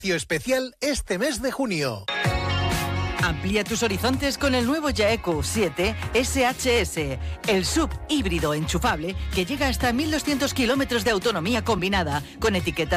especial este mes de junio. Amplía tus horizontes con el nuevo Yaeco 7 SHS, el sub híbrido enchufable que llega hasta 1200 kilómetros de autonomía combinada con etiqueta